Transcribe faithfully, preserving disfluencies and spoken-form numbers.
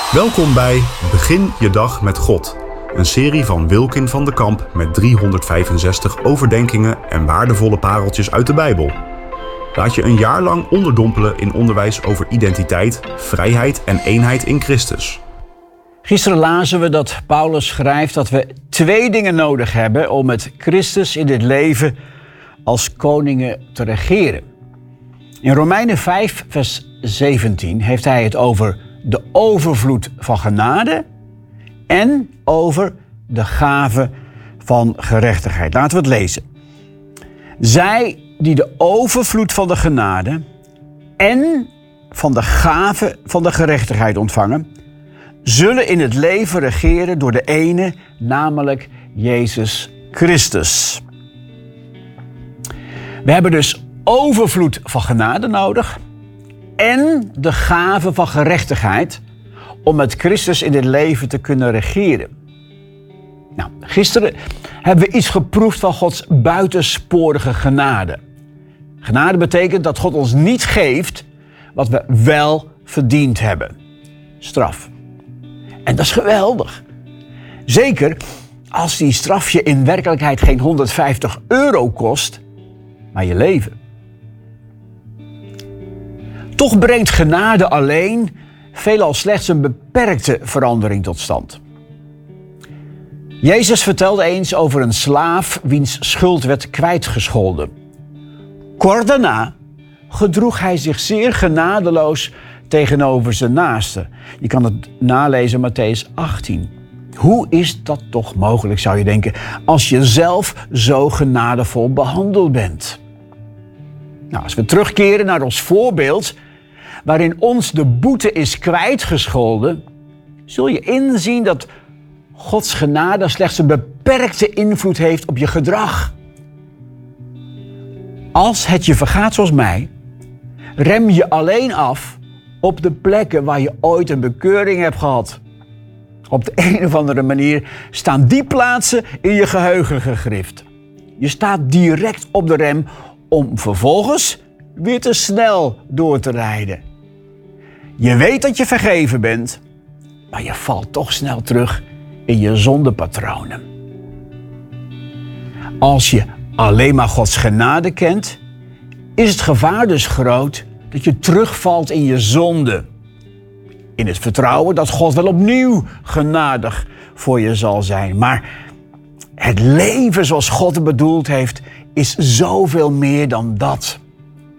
Welkom bij Begin je dag met God, een serie van Wilkin van de Kamp met driehonderdvijfenzestig overdenkingen en waardevolle pareltjes uit de Bijbel. Laat je een jaar lang onderdompelen in onderwijs over identiteit, vrijheid en eenheid in Christus. Gisteren lazen we dat Paulus schrijft dat we twee dingen nodig hebben om met Christus in dit leven als koningen te regeren. In Romeinen vijf, vers zeventien heeft hij het over de overvloed van genade en over de gave van gerechtigheid. Laten we het lezen. Zij die de overvloed van de genade en van de gave van de gerechtigheid ontvangen, zullen in het leven regeren door de ene, namelijk Jezus Christus. We hebben dus overvloed van genade nodig en de gave van gerechtigheid om met Christus in dit leven te kunnen regeren. Nou, gisteren hebben we iets geproefd van Gods buitensporige genade. Genade betekent dat God ons niet geeft wat we wel verdiend hebben. Straf. En dat is geweldig. Zeker als die straf je in werkelijkheid geen honderdvijftig euro kost, maar je leven. Toch brengt genade alleen veelal slechts een beperkte verandering tot stand. Jezus vertelde eens over een slaaf wiens schuld werd kwijtgescholden. Kort daarna gedroeg hij zich zeer genadeloos tegenover zijn naaste. Je kan het nalezen in Mattheüs achttien. Hoe is dat toch mogelijk, zou je denken, als je zelf zo genadevol behandeld bent? Nou, als we terugkeren naar ons voorbeeld, waarin ons de boete is kwijtgescholden, zul je inzien dat Gods genade slechts een beperkte invloed heeft op je gedrag. Als het je vergaat zoals mij, rem je alleen af op de plekken waar je ooit een bekeuring hebt gehad. Op de een of andere manier staan die plaatsen in je geheugen gegrift. Je staat direct op de rem om vervolgens weer te snel door te rijden. Je weet dat je vergeven bent, maar je valt toch snel terug in je zondepatronen. Als je alleen maar Gods genade kent, is het gevaar dus groot dat je terugvalt in je zonde. In het vertrouwen dat God wel opnieuw genadig voor je zal zijn. Maar het leven zoals God het bedoeld heeft, is zoveel meer dan dat.